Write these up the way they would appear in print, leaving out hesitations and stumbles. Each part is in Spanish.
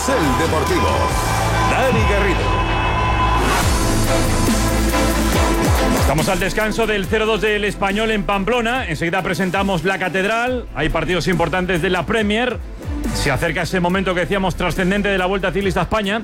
Carrusel Deportivo. Dani Garrido. Estamos al descanso del 0-2 del Español en Pamplona. Enseguida presentamos la Catedral. Hay partidos importantes de la Premier. Se acerca ese momento que decíamos trascendente de la Vuelta Ciclista a España.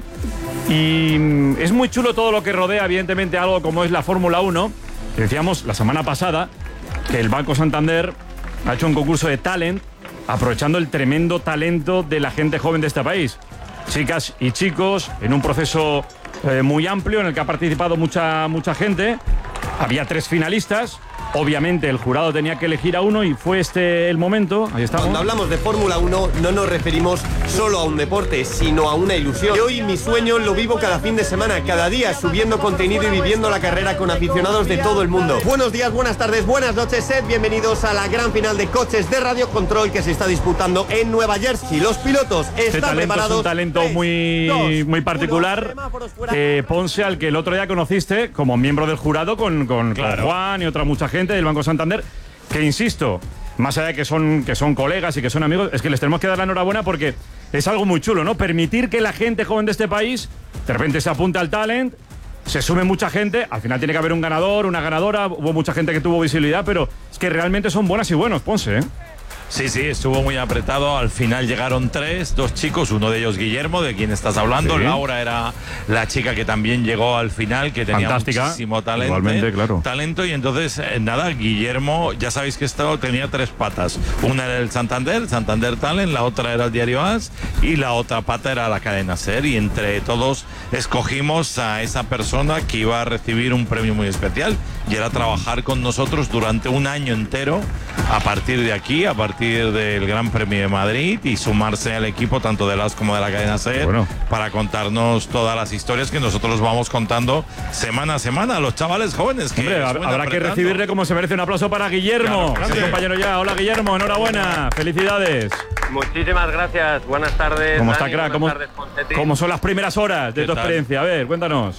Y es muy chulo todo lo que rodea, evidentemente, algo como es la Fórmula 1. Decíamos la semana pasada que el Banco Santander ha hecho un concurso de talent, aprovechando el tremendo talento de la gente joven de este país. Chicas y chicos, en un proceso muy amplio en el que ha participado mucha gente. Había 3 finalistas. Obviamente el jurado tenía que elegir a uno y fue este el momento. Ahí estamos. Cuando hablamos de Fórmula 1 no nos referimos solo a un deporte, sino a una ilusión. Y hoy mi sueño lo vivo cada fin de semana, cada día, subiendo contenido y viviendo la carrera con aficionados de todo el mundo. Buenos días, buenas tardes, buenas noches, sed bienvenidos a la gran final de coches de Radio Control que se está disputando en Nueva Jersey. Los pilotos están preparados. Es un talento 3, muy 2, particular. Ponce, al que el otro día conociste como miembro del jurado con Juan y otra mucha gente del Banco Santander, que insisto, más allá de que son colegas y que son amigos, es que les tenemos que dar la enhorabuena porque es algo muy chulo, ¿no? Permitir que la gente joven de este país de repente se apunte al talent, se sume mucha gente, al final tiene que haber un ganador, una ganadora, hubo mucha gente que tuvo visibilidad, pero es que realmente son buenas y buenos, Ponce, ¿eh? Sí, estuvo muy apretado. Al final llegaron 3, 2 chicos, uno de ellos Guillermo, de quien estás hablando. Sí. Laura era la chica que también llegó al final, que tenía muchísimo talento. Igualmente, claro. Talento, y entonces, nada, Guillermo, ya sabéis que esto tenía 3 patas. Una era el Santander Talent, la otra era el Diario AS y la otra pata era la cadena SER. Y entre todos escogimos a esa persona que iba a recibir un premio muy especial y era trabajar con nosotros durante un año entero a partir de aquí, a partir del Gran Premio de Madrid, y sumarse al equipo tanto de las como de la cadena SER para contarnos todas las historias que nosotros vamos contando semana a semana a los chavales jóvenes. Que hombre, habrá que recibirle como se merece. Un aplauso para Guillermo, claro, sí. Compañero ya. Hola Guillermo, enhorabuena, felicidades. Muchísimas gracias, buenas tardes. ¿Cómo Dani, está, crack? ¿Cómo son las primeras horas de tu experiencia? A ver, cuéntanos.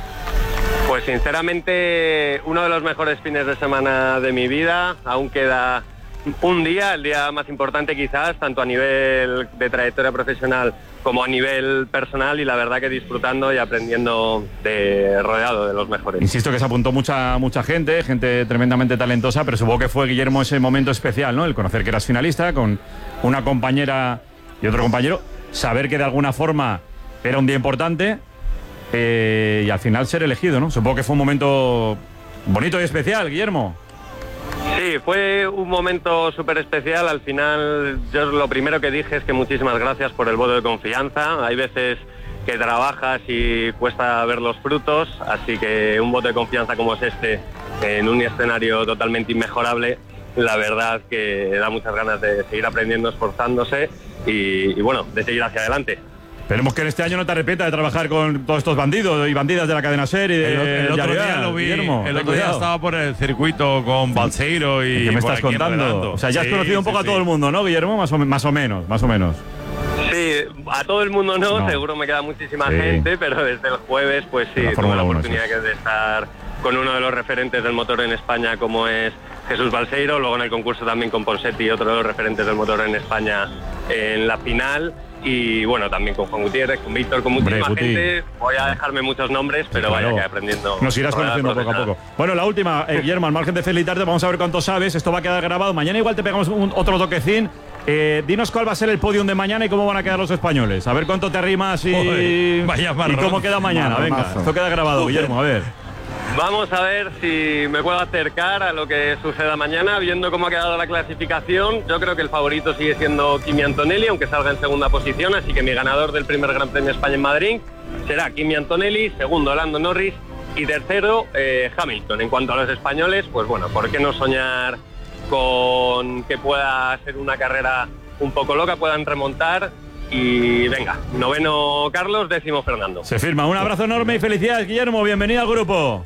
Pues sinceramente, uno de los mejores fines de semana de mi vida. Aún queda un día, el día más importante quizás, tanto a nivel de trayectoria profesional como a nivel personal, y la verdad que disfrutando y aprendiendo rodeado de los mejores. Insisto que se apuntó mucha gente tremendamente talentosa, pero supongo que fue, Guillermo, ese momento especial, ¿no? El conocer que eras finalista con una compañera y otro compañero, saber que de alguna forma era un día importante y al final ser elegido, ¿no? Supongo que fue un momento bonito y especial, Guillermo. Sí, fue un momento súper especial. Al final, yo lo primero que dije es que muchísimas gracias por el voto de confianza. Hay veces que trabajas y cuesta ver los frutos, así que un voto de confianza como es este, en un escenario totalmente inmejorable, la verdad que da muchas ganas de seguir aprendiendo, esforzándose y bueno, de seguir hacia adelante. Esperemos que en este año no te arrepientas de trabajar con todos estos bandidos y bandidas de la cadena SER y de el otro día lo vi, Guillermo, el otro día estaba por el circuito con Balseiro y ¿qué me estás contando? O sea, ya has conocido un poco a todo el mundo, ¿no, Guillermo? Más o menos. Sí, a todo el mundo no. Seguro me queda muchísima gente, pero desde el jueves pues sí, tuve la oportunidad de estar con uno de los referentes del motor en España como es Jesús Balseiro, luego en el concurso también con Ponseti, otro de los referentes del motor en España en la final. Y bueno, también con Juan Gutiérrez, con Víctor, con muchísima gente. Voy a dejarme muchos nombres, pero vaya que aprendiendo. Nos irás conociendo poco a poco. Bueno, la última, Guillermo, al margen de felicitarte, vamos a ver cuánto sabes. Esto va a quedar grabado. Mañana igual te pegamos otro toquecín. Dinos cuál va a ser el podium de mañana y cómo van a quedar los españoles. A ver cuánto te arrimas y cómo queda mañana. Venga, esto queda grabado, Guillermo, a ver. Vamos a ver si me puedo acercar a lo que suceda mañana, viendo cómo ha quedado la clasificación. Yo creo que el favorito sigue siendo Kimi Antonelli, aunque salga en segunda posición, así que mi ganador del primer Gran Premio de España en Madrid será Kimi Antonelli, segundo Lando Norris y tercero Hamilton. En cuanto a los españoles, pues bueno, ¿por qué no soñar con que pueda ser una carrera un poco loca, puedan remontar? Y venga, noveno Carlos, décimo Fernando. Se firma. Un abrazo enorme y felicidades, Guillermo. Bienvenido al grupo.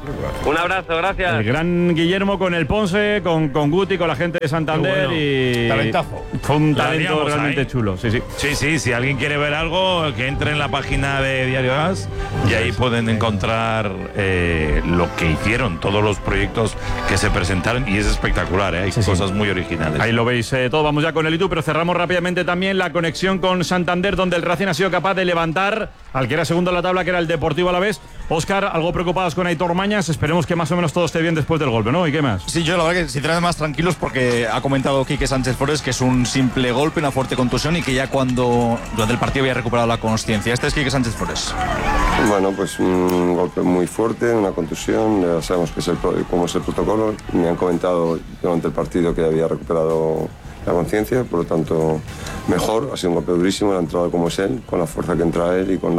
Un abrazo, gracias. El gran Guillermo con el Ponce, con Guti, con la gente de Santander y... Talentazo. Fue un La talento liamos realmente ahí. chulo, sí. Sí, si alguien quiere ver algo, que entre en la página de Diario As y ahí pueden encontrar lo que hicieron, todos los proyectos que se presentaron, y es espectacular, hay cosas muy originales. Ahí lo veis todo. Vamos ya con el YouTube, pero cerramos rápidamente también la conexión con Santander, donde el Racing ha sido capaz de levantar al que era segundo en la tabla, que era el Deportivo Alavés. Óscar, algo preocupados con Aitor Mañas. Esperemos que más o menos todo esté bien después del golpe, ¿no? ¿Y qué más? Sí, yo la verdad que sinceramente más tranquilos, porque ha comentado Quique Sánchez Flores que es un simple golpe, una fuerte contusión, y que ya cuando durante el partido había recuperado la consciencia. Este es Quique Sánchez Flores. Bueno, pues un golpe muy fuerte, una contusión, ya sabemos cómo es el protocolo. Me han comentado durante el partido que había recuperado la conciencia, por lo tanto mejor. Ha sido un golpe durísimo, ha entrado como es él, con la fuerza que entra él y con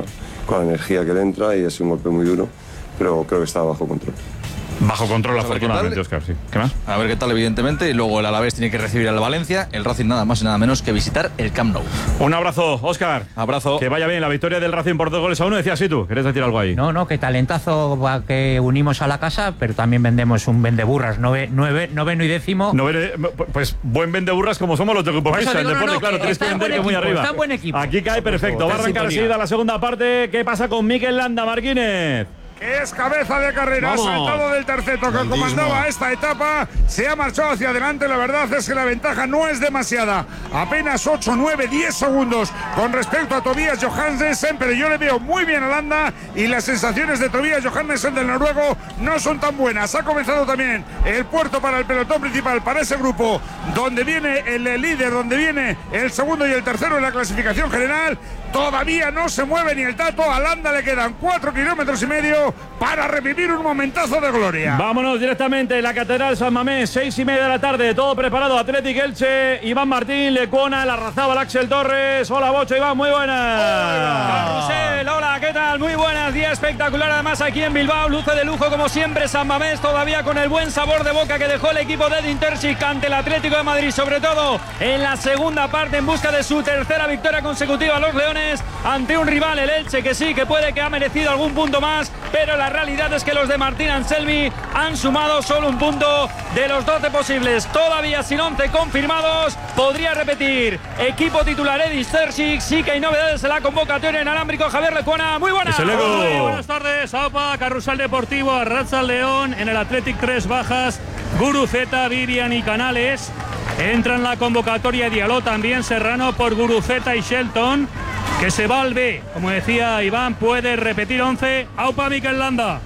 la energía que le entra, y ha sido un golpe muy duro, pero creo que está bajo control. Bajo control, A ver afortunadamente, qué Óscar, sí. ¿Qué más? A ver qué tal, evidentemente. Y luego el Alavés tiene que recibir al Valencia. El Racing nada más y nada menos que visitar el Camp Nou. Un abrazo, Óscar. Abrazo. Que vaya bien la victoria del Racing por 2-1. Decías sí tú, ¿quieres decir algo ahí? No, que talentazo que unimos a la casa, pero también vendemos un vendeburras, noveno y décimo. Pues buen vendeburras como somos los de Grupo Por eso Prisa. El digo, deporte, no, claro, que tienes que está en vender buen que muy equipo, arriba. está en buen equipo. Aquí cae perfecto. Va a arrancar enseguida la segunda parte. ¿Qué pasa con Mikel Landa, Marquínez? Es cabeza de carrera, ha saltado del terceto que comandaba esta etapa, se ha marchado hacia adelante. La verdad es que la ventaja no es demasiada, apenas 8, 9, 10 segundos con respecto a Tobias Johannessen, pero yo le veo muy bien a Landa y las sensaciones de Tobias Johannessen del noruego no son tan buenas. Ha comenzado también el puerto para el pelotón principal, para ese grupo donde viene el líder, donde viene el segundo y el tercero en la clasificación general. Todavía no se mueve ni el tato, a Landa le quedan 4,5 kilómetros para revivir un momentazo de gloria. Vámonos directamente, la Catedral San Mamés, 6:30 de la tarde, todo preparado. Athletic Elche, Iván Martín, Lecuona, Larrazábal, Axel Torres. Hola, Bocho, Iván, muy buenas. Carrusel, hola, ¿qué tal? Muy buenas, día espectacular además aquí en Bilbao, luce de lujo como siempre San Mamés, todavía con el buen sabor de boca que dejó el equipo de Edin Terzic ante el Atlético de Madrid, sobre todo en la segunda parte en busca de su tercera victoria consecutiva a los Leones ante un rival, el Elche, que sí, que puede que ha merecido algún punto más, pero la realidad es que los de Martín Anselmi han sumado solo un punto de los 12 posibles, todavía sin 11 confirmados. Podría repetir equipo titular Edin Terzic, sí que hay novedades en la convocatoria inalámbrico. Javier Lecuona, muy buenas. Muy buenas tardes, AUPA, Carrusel Deportivo, Arracha León, en el Athletic 3 bajas, Guruceta, Vivian y Canales. Entra en la convocatoria Diallo también, Serrano por Guruceta y Shelton, que se va al B. Como decía Iván, puede repetir 11. AUPA, Mikel Landa.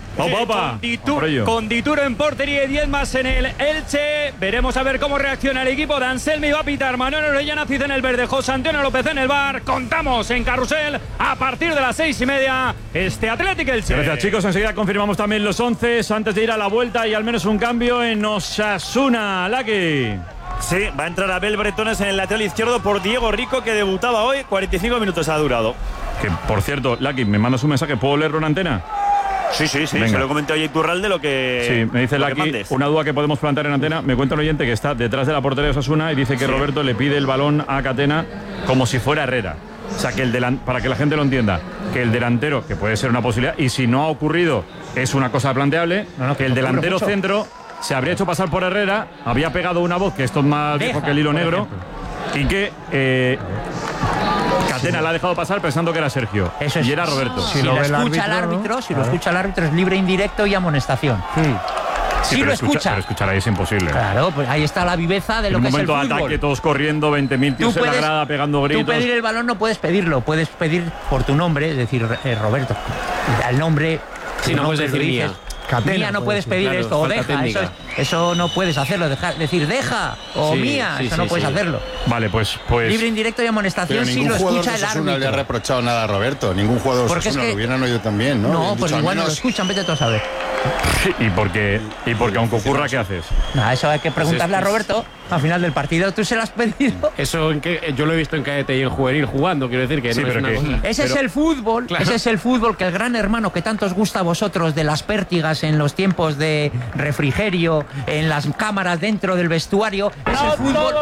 Con Dituro en portería y 10 más en el Elche. Veremos a ver cómo reacciona el equipo de Anselmi. Va a pitar Manuel Orellana Cid en el verde, José Antonio López en el bar. Contamos en Carrusel a partir de las 6:30 este Atlético Elche. Gracias, chicos. Enseguida confirmamos también los 11 antes de ir a la vuelta y al menos un cambio en Osasuna. Lucky. Sí, va a entrar Abel Bretones en el lateral izquierdo por Diego Rico, que debutaba hoy. 45 minutos ha durado. Que, por cierto, Lucky, me mandas un mensaje. ¿Puedo leerlo en antena? Sí, venga. Se lo comenté hoy a Iturralde lo que... Sí, me dice Lucky, una duda que podemos plantear en antena. Me cuenta el oyente que está detrás de la portería de Osasuna y dice que Roberto le pide el balón a Catena como si fuera Herrera. O sea, que para que la gente lo entienda, que el delantero, que puede ser una posibilidad, y si no ha ocurrido, es una cosa planteable, que el delantero centro se habría hecho pasar por Herrera, había pegado una voz, que esto es más viejo que el hilo negro, y que Catena la ha dejado pasar pensando que era Sergio. Eso es, y era Roberto. Si lo escucha el árbitro, si lo escucha el árbitro es libre, indirecto y amonestación. Sí, si pero lo escucha. Pero escuchar ahí es imposible. Claro, pues ahí está la viveza de lo que es el fútbol. En un momento de ataque, todos corriendo, 20.000 tíos en la grada pegando gritos. Tú pedir el balón no puedes pedirlo, puedes pedir por tu nombre, es decir, Roberto. El nombre. Sí, no puedes decir mía. Catena, mía no puedes pedir esto, o deja, eso no puedes hacerlo, decir deja o mía, eso no puedes hacerlo. Vale, pues libre, indirecto y amonestación si lo escucha el árbitro. No le ha reprochado nada a Roberto, ningún jugador de Osasuna lo hubieran oído también, ¿no? No, pues igual no lo escuchan, vete tú a saber. ¿Y porque aunque ocurra, qué haces? No, eso hay que preguntarle a Roberto al final del partido. ¿Tú se lo has pedido? Eso yo lo he visto en cadete y en juvenil jugando, quiero decir que sí, no es una cosa. Ese es el fútbol, claro. Ese es el fútbol que el gran hermano que tanto os gusta a vosotros, de las pértigas en los tiempos de refrigerio, en las cámaras dentro del vestuario,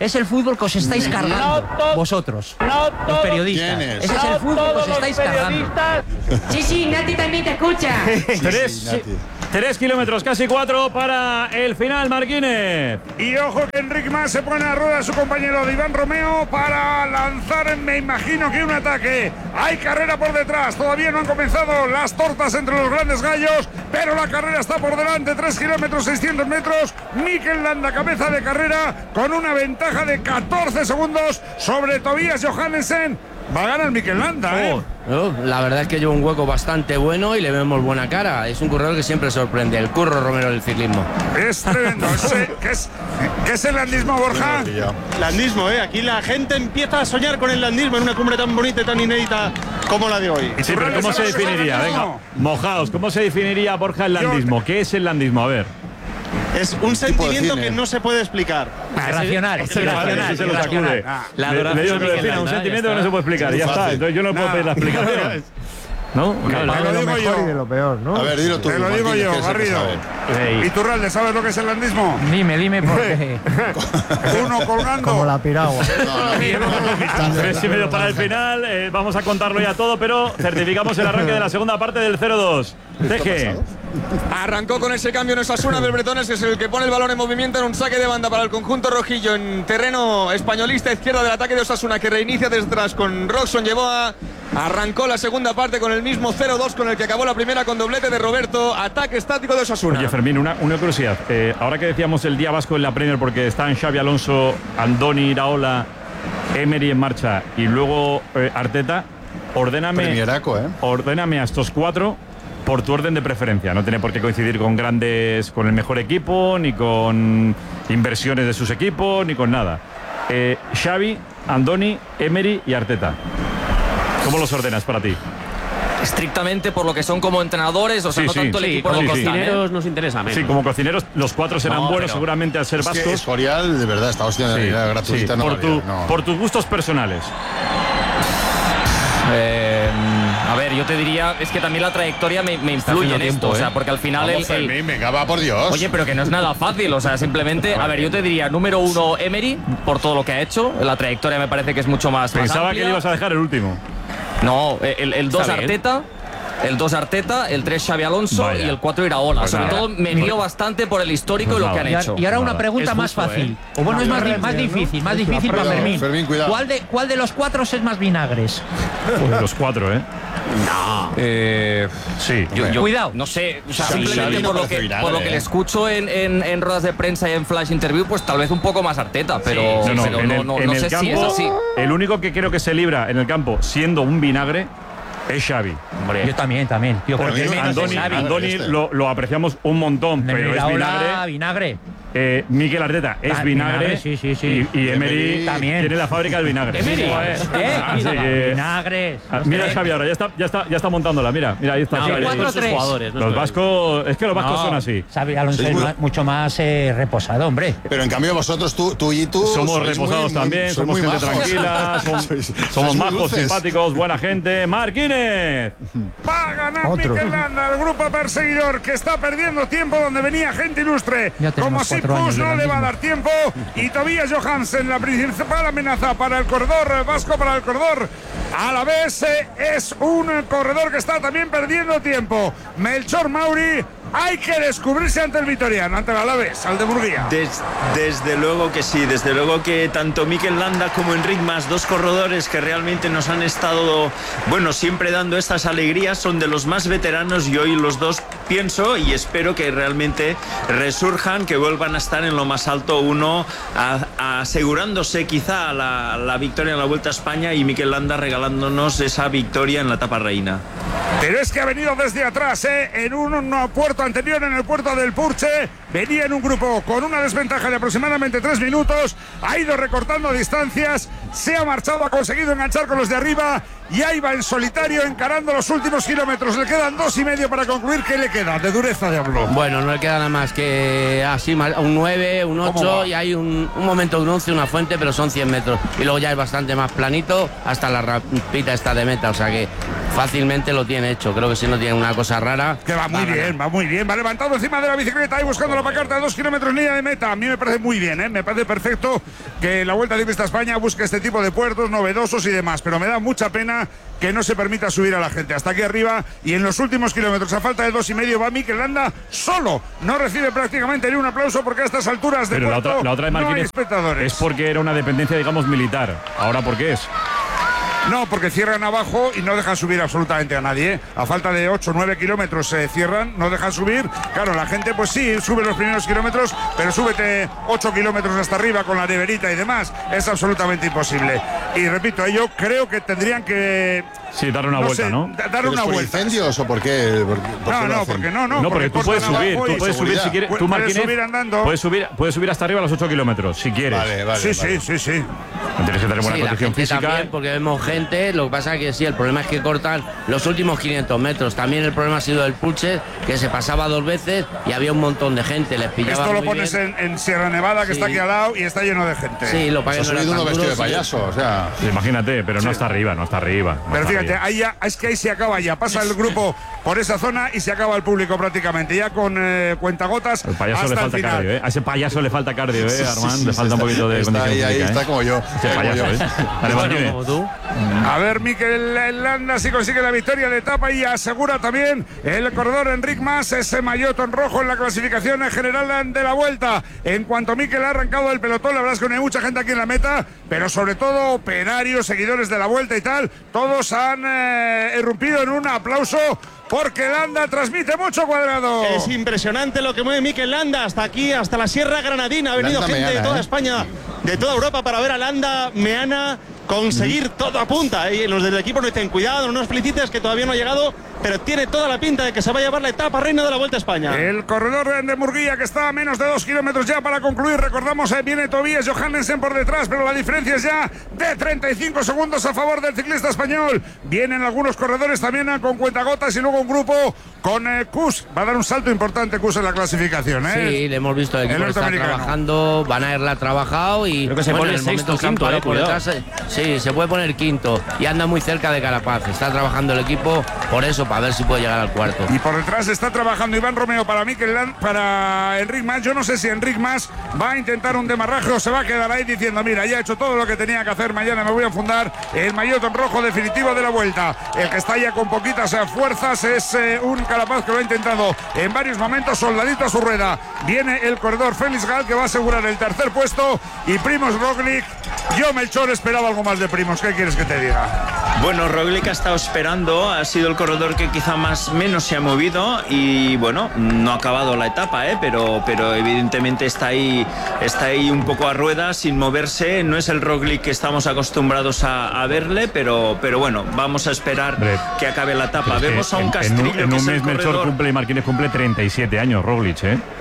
es el fútbol que os estáis cargando vosotros, los periodistas. Ese es el fútbol que os estáis cargando. Sí, Nati también te escucha. 3 kilómetros, casi 4 para el final, Marquínez. Y ojo que Enric Mas se pone a rueda a su compañero de Iván Romeo para lanzar, me imagino que un ataque. Hay carrera por detrás, todavía no han comenzado las tortas entre los grandes gallos, pero la carrera está por delante, 3 kilómetros, 600 metros. Mikel Landa, cabeza de carrera, con una ventaja de 14 segundos sobre Tobias Johannessen. Va a ganar Mikel Landa, ¿eh? La verdad es que lleva un hueco bastante bueno y le vemos buena cara. Es un corredor que siempre sorprende, el Curro Romero del ciclismo. Es tremendo. ¿Qué es el landismo, Borja? Landismo, aquí la gente empieza a soñar con el landismo en una cumbre tan bonita y tan inédita como la de hoy. Sí, pero ¿cómo se definiría? Venga, mojaos, ¿cómo se definiría, Borja, el landismo? ¿Qué es el landismo? A ver. Es un sentimiento que no se puede explicar. Irracional. Un sentimiento que no se puede explicar. Y ya está. Entonces yo no puedo pedir la explicación. ¿No? Te lo digo yo. Y de lo peor, ¿no? A ver, dilo tú. Te lo digo yo, Garrido. Iturralde, ¿sabes lo que es el landismo? Dime por qué. Uno colgando. Como la piragua. 3:30 para el final. Vamos a contarlo ya todo, pero certificamos el arranque de la segunda parte del 0-2. Teje. Arrancó con ese cambio en Osasuna, Belbretones, que es el que pone el balón en movimiento en un saque de banda para el conjunto rojillo en terreno españolista, izquierda del ataque de Osasuna, que reinicia desde atrás con Roxon Yeboah. Arrancó la segunda parte con el mismo 0-2 con el que acabó la primera, con doblete de Roberto. Ataque estático de Osasuna. Oye, Fermín, una curiosidad. Ahora que decíamos el día vasco en la Premier, porque están Xabi Alonso, Andoni Iraola, Emery en marcha y luego Arteta, ordéname a estos 4 por tu orden de preferencia. No tiene por qué coincidir con el mejor equipo, ni con inversiones de sus equipos, ni con nada. Xavi, Andoni, Emery y Arteta. ¿Cómo los ordenas para ti? Estrictamente por lo que son como entrenadores, o sea, no tanto el equipo como de cocineros nos interesa menos. Sí, como cocineros, los 4 serán buenos seguramente al ser vascos. Es que Escorial, de verdad, esta hostia de gratuita por tus gustos personales. A ver, yo te diría, es que también la trayectoria me influye en esto, o sea, porque al final venga, va, por Dios. Oye, pero que no es nada fácil, o sea, simplemente, a ver, yo te diría, número 1, Emery, por todo lo que ha hecho, la trayectoria me parece que es mucho más Pensaba amplia. que le ibas a dejar el último. No, el 2 Arteta. El 2 Arteta, el 3 Xabi Alonso y el 4 Iraola. Pues sobre todo me guío bastante por el histórico y lo que han hecho. Y ahora una pregunta más fácil. O bueno, es más difícil para Fermín. Cuidado. ¿Cuál de los 4 es más vinagres? Pues los 4, ¿eh? No. Sí. Yo, cuidado. No sé, o sea, simplemente por lo que le escucho en ruedas de prensa y en flash interview, pues tal vez un poco más Arteta, pero no sé si es así. El único que creo que se libra en el campo siendo un vinagre es Xavi. Hombre. Yo también, tío. Porque Andoni lo apreciamos un montón, pero es vinagre. Mikel Arteta es vinagre, sí. Y Emery también tiene la fábrica del vinagre. Vinagres. Mira Xavi ahora, ya está montándola, mira, ahí está. Los vascos, es que los vascos son así. Xavi Alonso es mucho más reposado, hombre. Pero en cambio vosotros, tú y tú somos reposados también, somos gente tranquila, somos majos, simpáticos, buena gente. Marquínez. Va a ganar Mikel Landa, el grupo perseguidor que está perdiendo tiempo donde venía gente ilustre. Como si no le va a dar tiempo. Y Tobias Johannessen, la principal amenaza para el corredor vasco, para el corredor a la vez, es un corredor que está también perdiendo tiempo. Melchor Mauri. Hay que descubrirse ante el vitoriano, ante el Alavés, al de Murguía. Desde luego que sí, desde luego que tanto Mikel Landa como Enric Mas, dos corredores que realmente nos han estado, siempre dando estas alegrías, son de los más veteranos y hoy los dos pienso y espero que realmente resurjan, que vuelvan a estar en lo más alto, uno asegurándose quizá la victoria en la Vuelta a España y Mikel Landa regalándonos esa victoria en la etapa reina. Pero es que ha venido desde atrás, en un puerto anterior, en el puerto del Purche, venía en un grupo con una desventaja de aproximadamente 3 minutos, ha ido recortando distancias, se ha marchado, ha conseguido enganchar con los de arriba y ahí va en solitario encarando los últimos kilómetros. Le quedan 2,5 para concluir. ¿Qué le queda de dureza de hablo? Bueno, no le queda nada más que así, un 9, un 8 y hay un momento, un 11, una fuente, pero son 100 metros y luego ya es bastante más planito hasta la rampita esta de meta, o sea que fácilmente lo tiene hecho. Creo que si no tiene una cosa rara. Que va muy bien, va muy bien. Va levantado encima de la bicicleta y buscando la pancarta de 2 kilómetros línea de meta. A mí me parece muy bien, me parece perfecto que la Vuelta Ciclista a España busque este tipo de puertos novedosos y demás. Pero me da mucha pena que no se permita subir a la gente hasta aquí arriba. Y en los últimos kilómetros, a falta de 2,5, va Mikel Landa solo. No recibe prácticamente ni un aplauso porque a estas alturas de puerto la otra de Martínez no hay espectadores. Es porque era una dependencia, digamos, militar. ¿Ahora por qué es? No, porque cierran abajo y no dejan subir absolutamente a nadie. A falta de 8 o 9 kilómetros cierran, no dejan subir. Claro, la gente pues sí, sube los primeros kilómetros, pero súbete 8 kilómetros hasta arriba con la neverita y demás. Es absolutamente imposible. Y repito, yo creo que tendrían que... Sí, dar una vuelta, ¿no? Dar una por vuelta. ¿Incendios o por qué? Porque no. No, porque tú puedes subir si quieres. Tú, Martínez, subir andando. Puedes subir hasta arriba a los 8 kilómetros, si quieres. Vale. Sí. Tienes que tener buena condición física. También, porque vemos gente, lo que pasa es que sí, el problema es que cortan los últimos 500 metros. También el problema ha sido el Pulche, que se pasaba 2 veces y había un montón de gente, les pillaba. Esto lo pones en Sierra Nevada, que está aquí al lado, y está lleno de gente. Sí, lo pagan. Se ha subido uno vestido de payaso, o sea. Sí, imagínate, pero no está arriba. Pero fíjate, ahí ya, es que ahí se acaba ya. Pasa el grupo por esa zona y se acaba el público prácticamente. Ya con cuentagotas. Al payaso le falta cardio, A ese payaso le falta cardio, Armand. Le falta un poquito de condición física. Ahí está como yo. Ese payaso, Como tú. A ver, Mikel Landa si consigue la victoria de etapa y asegura también el corredor Enric Mas ese maillot en rojo en la clasificación general de la Vuelta. En cuanto Mikel ha arrancado el pelotón, la verdad es que no hay mucha gente aquí en la meta, pero sobre todo operarios, seguidores de la Vuelta y tal, todos han irrumpido en un aplauso porque Landa transmite mucho, Cuadrado. Es impresionante lo que mueve Mikel Landa hasta aquí, hasta la Sierra Granadina. Ha venido gente de toda España, de toda Europa para ver a Landa Meana conseguir todo a punta. Y los del equipo nos dicen, cuidado, no nos felicites que todavía no ha llegado, pero tiene toda la pinta de que se va a llevar la etapa reina de la Vuelta a España. El corredor de Murguía, que está a menos de 2 kilómetros ya para concluir. Recordamos, viene Tobias Johannesen por detrás, pero la diferencia es ya de 35 segundos a favor del ciclista español. Vienen algunos corredores también con cuentagotas y luego un grupo con Kuss. Va a dar un salto importante Kuss en la clasificación. Sí, le hemos visto el equipo está trabajando. Van Aert la ha trabajado y creo que se pone sexto, quinto, por detrás, sí, se puede poner quinto y anda muy cerca de Carapaz. Está trabajando el equipo por eso, para ver si puede llegar al cuarto. Y por detrás está trabajando Iván Romeo para para Enric Mas. Yo no sé si Enric Mas va a intentar un demarraje o se va a quedar ahí diciendo, mira, ya he hecho todo lo que tenía que hacer, mañana me voy a fundar el maillot rojo definitivo de la Vuelta. El que está ya con poquitas fuerzas es un Carapaz que lo ha intentado en varios momentos, soldadito a su rueda. Viene el corredor Félix Gal, que va a asegurar el tercer puesto, y Primož Roglic. Yo, Melchor, esperaba algo más de Primož. ¿Qué quieres que te diga? Bueno, Roglic ha estado esperando, ha sido el corredor que quizá menos se ha movido y bueno, no ha acabado la etapa, pero evidentemente está ahí un poco a rueda, sin moverse. No es el Roglic que estamos acostumbrados a verle, pero bueno, vamos a esperar que acabe la etapa. Vemos a un Castrillo en que un es el mes Melchor cumple y Martínez cumple 37 años, Roglic,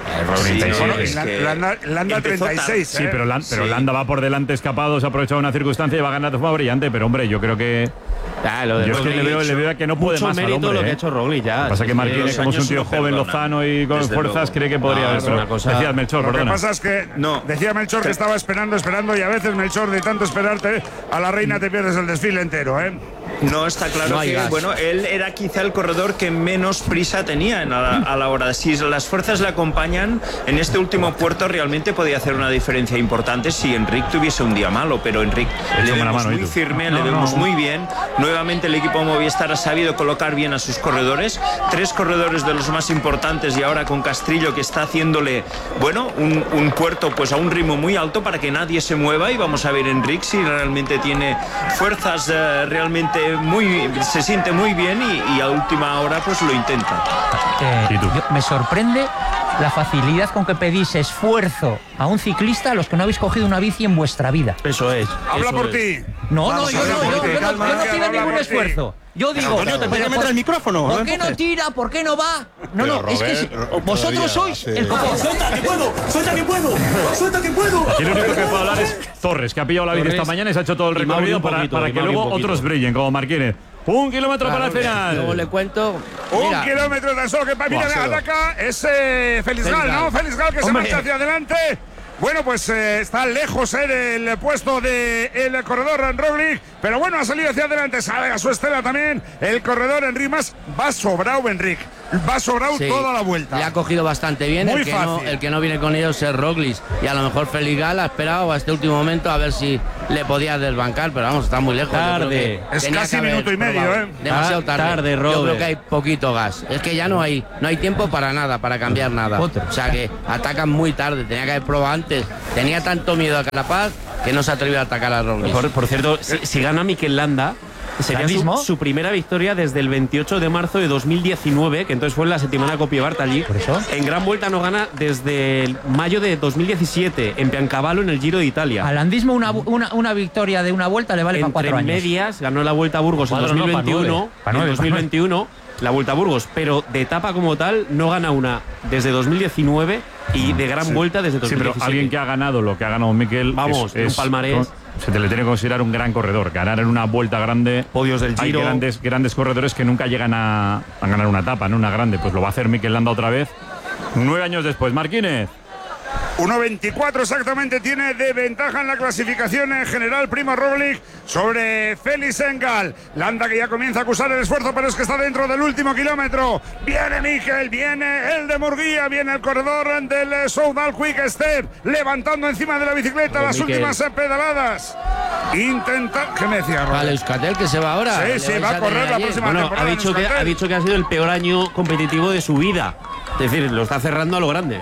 Landa 36. Sí, pero Landa va por delante escapado, se ha aprovechado una circunstancia y va a ganar de forma brillante, pero hombre, yo creo que... yo es que le veo que no puede más al hombre. Lo que ha hecho Roglic ya. Pasa que Martínez, como es un tío joven, lozano y con fuerzas, cree que podría haber una cosa. Decía Melchor, lo que pasa es que decía Melchor que estaba esperando y a veces, Melchor, de tanto esperarte a la reina te pierdes el desfile entero, No, está claro que bueno, él era quizá el corredor que menos prisa tenía a la hora. Si las fuerzas le acompañan, en este último puerto realmente podía hacer una diferencia importante si Enric tuviese un día malo, pero Enric le vemos muy firme, le vemos muy bien. Nuevamente el equipo Movistar ha sabido colocar bien a sus corredores, 3 corredores de los más importantes y ahora con Castrillo que está haciéndole, bueno, un puerto pues a un ritmo muy alto para que nadie se mueva, y vamos a ver Enric si realmente tiene fuerzas realmente se siente muy bien y a última hora pues lo intenta. Me sorprende la facilidad con que pedís esfuerzo a un ciclista a los que no habéis cogido una bici en vuestra vida. Eso es. Habla por ti. No, yo no pido ningún esfuerzo. Yo digo, Antonio, te puede meter el micrófono. ¿Por qué no tira? ¿Por qué no va? No, es que vosotros sois el copón. ¡Suelta que puedo! Aquí lo único que puedo hablar es Torres, que ha pillado la bici esta mañana y se ha hecho todo el recorrido para que luego otros brillen, como Martínez. 1 kilómetro para el final. Luego le cuento. 1 kilómetro tan solo que mira, ataca es Félix Gal, ¿no? Félix Gal que se marcha hacia adelante. Bueno, pues está lejos del puesto del corredor Roglic, pero bueno, ha salido hacia adelante, sale a su estela también el corredor Enric Mas. Va sobrado Enric, va sobrado toda la vuelta. Le ha cogido bastante bien. Muy el que no viene con ellos es Roglic, y a lo mejor Félix Gal ha esperado a este último momento a ver si le podía desbancar, pero vamos, está muy lejos. Tarde. Es casi minuto y medio, demasiado tarde. Robert. Yo creo que hay poquito gas. Es que ya no hay tiempo para nada, para cambiar nada. O sea que atacan muy tarde. Tenía que haber probado antes. Tenía tanto miedo a Carapaz que no se atrevió a atacar a Roglic. Por cierto, si gana Mikel Landa, sería su primera victoria desde el 28 de marzo de 2019, que entonces fue en la Settimana Coppi Bartali. ¿Por eso? En Gran Vuelta no gana desde mayo de 2017, en Piancavallo, en el Giro de Italia. Al andismo una victoria de una vuelta le vale para 4 años. Entre medias ganó la Vuelta a Burgos en 2021. En 2021 la Vuelta a Burgos, pero de etapa como tal no gana una desde 2019 y de Gran Vuelta desde 2017. Sí, pero alguien que ha ganado lo que ha ganado Mikel, vamos, un palmarés. Se te le tiene que considerar un gran corredor. Ganar en una vuelta grande. Podios del Giro. Hay grandes corredores que nunca llegan a ganar una etapa, ¿no? Una grande. Pues lo va a hacer Mikel Landa otra vez. 9 años después. Marquínez. 1.24 exactamente tiene de ventaja en la clasificación en general Primo Roglic sobre Félix Gal. Landa que ya comienza a acusar el esfuerzo, pero es que está dentro del último kilómetro. Viene Mikel, viene el de Murguía, viene el corredor del Soudal Quick Step, levantando encima de la bicicleta las últimas pedaladas. Intenta... ¿Qué me decía? Vale, Euskaltel que se va ahora. Sí, va a correr la próxima temporada. Ha dicho que ha sido el peor año competitivo de su vida. Es decir, lo está cerrando a lo grande.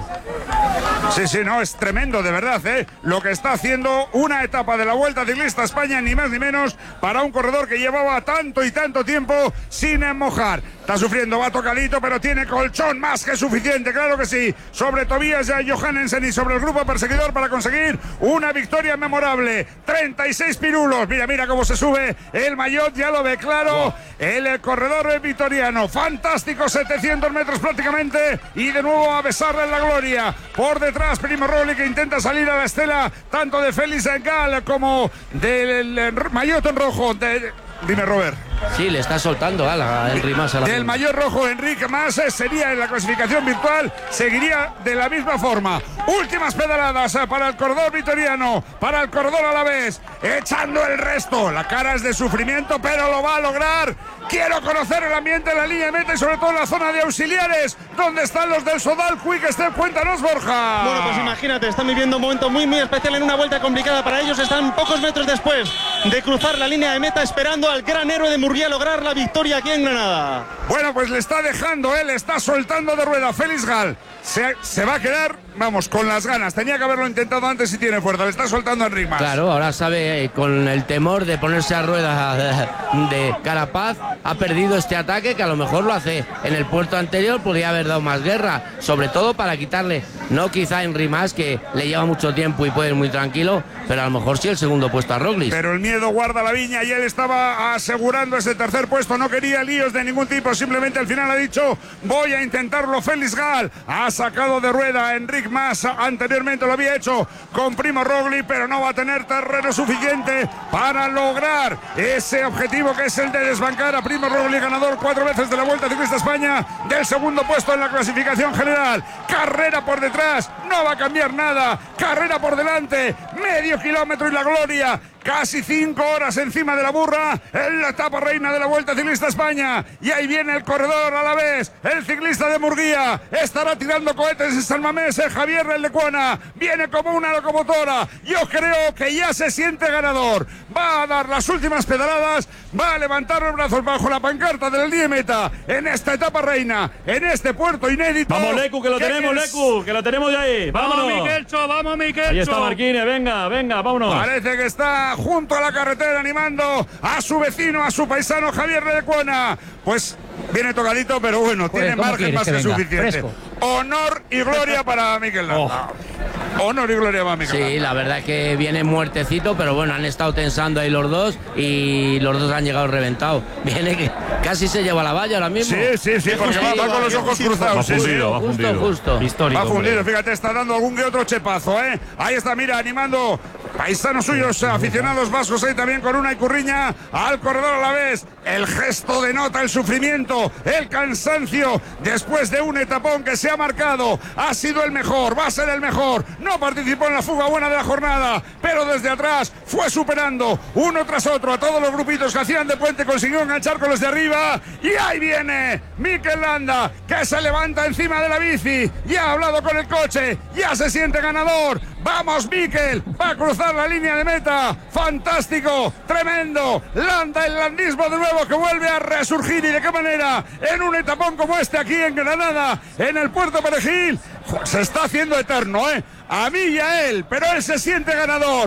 Sí, no, es tremendo, de verdad, lo que está haciendo una etapa de la Vuelta Ciclista a España, ni más ni menos, para un corredor que llevaba tanto y tanto tiempo sin mojar. Está sufriendo, va tocadito, pero tiene colchón más que suficiente, claro que sí, sobre Tobias Johannesen y sobre el grupo perseguidor para conseguir una victoria memorable. 36 pirulos, mira cómo se sube el maillot, ya lo ve claro, el corredor vitoriano, fantástico, 700 metros prácticamente, y de nuevo a besarle en la gloria. Por detrás, Primo Roglic, que intenta salir a la estela tanto de Félix Gal como del maillot en rojo. Dime, Robert. Sí, le está soltando a Enric Mas. Del maillot rojo, Enric Mas sería en la clasificación virtual, seguiría de la misma forma. Últimas pedaladas para el corredor vitoriano, para el corredor alavés, echando el resto. La cara es de sufrimiento, pero lo va a lograr. Quiero conocer el ambiente en la línea de meta y sobre todo en la zona de auxiliares, donde están los del Soudal Quick Step. Cuéntanos, Borja. Bueno, pues imagínate, están viviendo un momento muy especial en una vuelta complicada para ellos. Están pocos metros después de cruzar la línea de meta, esperando al gran héroe de Murguía lograr la victoria aquí en Granada. Bueno, pues le está dejando, le está soltando de rueda Félix Gal. Se va a quedar, vamos, con las ganas. Tenía que haberlo intentado antes y tiene fuerza. Le está soltando a Enric Mas. Claro, ahora sabe, con el temor de ponerse a rueda de Carapaz, ha perdido este ataque que a lo mejor lo hace en el puerto anterior. Podría haber dado más guerra, sobre todo para quitarle, no quizá a Enric Mas, que le lleva mucho tiempo y puede ir muy tranquilo, pero a lo mejor sí el segundo puesto a Roglic. Pero el miedo guarda la viña y él estaba asegurando ese tercer puesto. No quería líos de ningún tipo, simplemente al final ha dicho: voy a intentarlo. Félix Gal ha sacado de rueda a Enric Mas, anteriormente lo había hecho con Primo Roglic, pero no va a tener terreno suficiente para lograr ese objetivo, que es el de desbancar a Primo Roglic, ganador 4 veces de la Vuelta Ciclista a España, del segundo puesto en la clasificación general. Carrera por detrás, no va a cambiar nada. Carrera por delante, medio kilómetro y la gloria. Casi 5 horas encima de la burra en la etapa reina de la Vuelta Ciclista a España. Y ahí viene el corredor a la vez, el ciclista de Murguía. Estará tirando cohetes en San Mamés, Javier el Lecuona. Viene como una locomotora. Yo creo que ya se siente ganador. Va a dar las últimas pedaladas, va a levantar los brazos bajo la pancarta del día de meta en esta etapa reina, en este puerto inédito. Vamos, Lecu, que lo tenemos, Lecu, que lo tenemos de ahí. Vámonos. Vamos, Miquelcho. Ahí está Marquínez, venga, vámonos. Parece que está junto a la carretera animando a su vecino, a su paisano Javier Lecuona. Pues viene tocadito, pero bueno, tiene margen más que suficiente. Fresco. Honor y gloria para Mikel Landa. Honor y gloria para Mikel Landa. Sí, la verdad es que viene muertecito, pero bueno, han estado tensando ahí los dos y los dos han llegado reventados. Viene que casi se lleva la valla ahora mismo. Sí, porque va con los ojos cruzados. Va fundido. Justo. Histórico, va fundido, fíjate, está dando algún que otro chepazo, Ahí está, mira, animando paisanos suyos, aficionados vascos ahí también con Unai Curriña al corredor a la vez. El gesto denota el sufrimiento, el cansancio después de un etapón que se ha marcado. Ha sido el mejor, va a ser el mejor. No participó en la fuga buena de la jornada, pero desde atrás fue superando uno tras otro a todos los grupitos que hacían de puente. Consiguió enganchar con los de arriba y ahí viene Mikel Landa, que se levanta encima de la bici. Ya ha hablado con el coche, ya se siente ganador. Vamos, Mikel, va a cruzar la línea de meta. Fantástico, tremendo. Landa, el landismo de nuevo que vuelve a resurgir, y de qué manera, en un etapón como este aquí en Granada, en el Puerto Perejil. Se está haciendo eterno, a mí y a él, pero él se siente ganador.